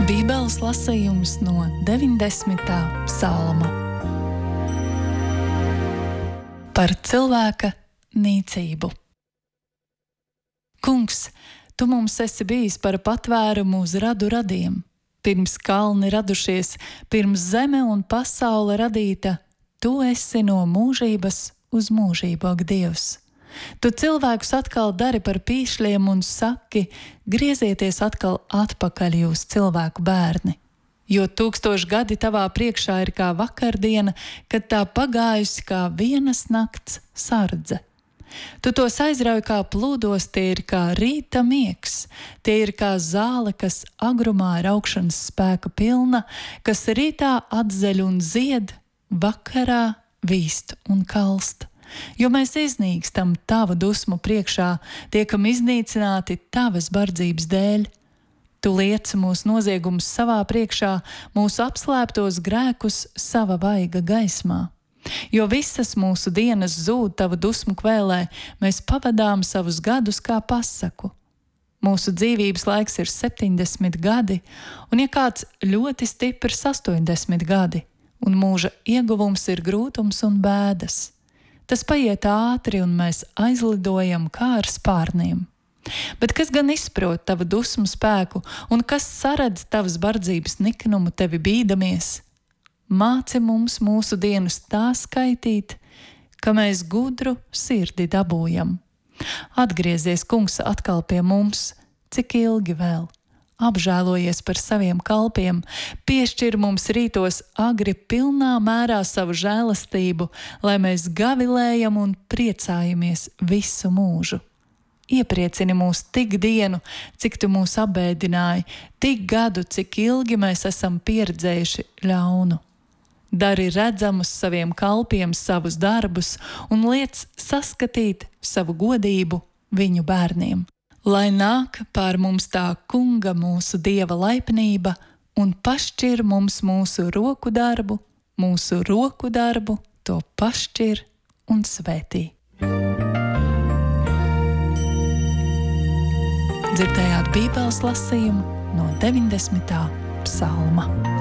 Bībeles lasījums no 90. psalma. Par cilvēka nīcību. Kungs, tu mums esi bijis par patvērumu uz radu radiem. Pirms kalni radušies, pirms zeme un pasaule radīta, tu esi no mūžības uz mūžību, ak Dievs. Tu cilvēkus atkal dari par pīšļiem un saki, griezieties atkal atpakaļ jūs cilvēku bērni. Jo 1000 gadi tavā priekšā ir kā vakardiena, kad tā pagājusi kā vienas nakts sardze. Tu tos aizrauj kā plūdos, tie ir kā rīta miegs, tie ir kā zāle, kas agrumā ir augšanas spēka pilna, kas rītā atzeļ un zied, vakarā vīst un kalst. Jo mēs iznīkstam tavu dusmu priekšā, tiekam iznīcināti tavas bardzības dēļ. Tu liec mūsu noziegumus savā priekšā, mūsu apslēptos grēkus sava vaiga gaismā. Jo visas mūsu dienas zūd tavu dusmu kvēlē, mēs pavadām savus gadus kā pasaku. Mūsu dzīvības laiks ir 70 gadi, un ja kāds ļoti stiprs 80 gadi, un mūža ieguvums ir grūtums un bēdas. Tas paiet ātri, un mēs aizlidojam kā ar spārniem. Bet kas gan izprot tavu dusmu spēku, un kas saredz tavas bardzības niknumu tevi bīdamies? Māci mums mūsu dienas tā skaitīt, ka mēs gudru sirdi dabūjam. Atgriezies, kungs, atkal pie mums, cik ilgi vēl? Apžēlojies par saviem kalpiem, piešķir mums rītos agri pilnā mērā savu žēlastību, lai mēs gavilējam un priecājamies visu mūžu. Iepriecini mūs tik dienu, cik tu mūs apbēdināji, tik gadu, cik ilgi mēs esam pieredzējuši ļaunu. Dari redzamus saviem kalpiem savus darbus un liec saskatīt savu godību viņu bērniem. Lai nāk pār mums tā kunga mūsu Dieva laipnība un pašķir mums mūsu roku darbu, to pašķir un svētī. Dzirdējāt Bībeles lasījumu no 90. psalma.